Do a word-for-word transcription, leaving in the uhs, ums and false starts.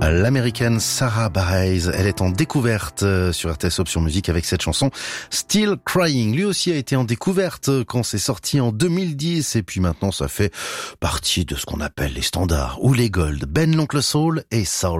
L'américaine Sarah Bareilles, elle est en découverte sur R T S Option Musique avec cette chanson Still Crying. Lui aussi a été en découverte quand c'est sorti en deux mille dix et puis maintenant ça fait partie de ce qu'on appelle les standards ou les gold. Ben l'Oncle Soul et Soul